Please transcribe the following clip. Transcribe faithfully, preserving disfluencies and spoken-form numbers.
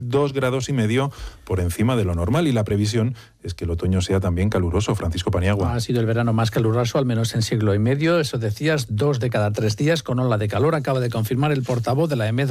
dos grados y medio por encima de lo normal, y la previsión es que el otoño sea también caluroso. Francisco Paniagua. Ha sido el verano más caluroso, al menos en siglo y medio. Eso decías, dos de cada tres días con ola de calor. Acaba de confirmar el portavoz de la E M E D,